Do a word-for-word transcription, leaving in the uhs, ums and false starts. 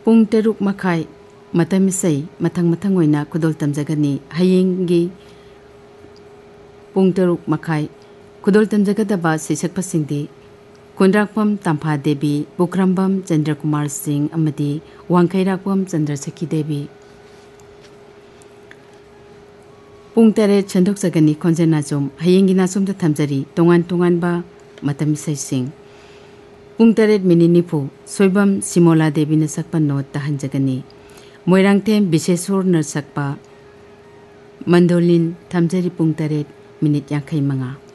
पुंग तरुक मखाई मतम इसै मथंग मथंग ओइना खुदोल तमजगनी हयेंगी पुंग तरुक मखाई खुदोल तमजगदबा सिसकपसिंगदी कुंद्राकपम तंफा देवी बुक्रम्बम चंद्र कुमार सिंह अमदी वांखैराकपम चंद्रसखी देवी पुंग तरे छंदोक जगनी खोंजना जोम हयेंगी नासुम द थमजरी तोंगान तोंगान बा मतम इसै सिंह पुंग तरेट मिनिट निफु सोइबम सिमोला देवी न सकपा नोट तहंजगनी मोइरांगथेम बिशेश्वर न सकपा मंदोलिन थमजरी पुंग तरेट मिनिट यांखै मंगा।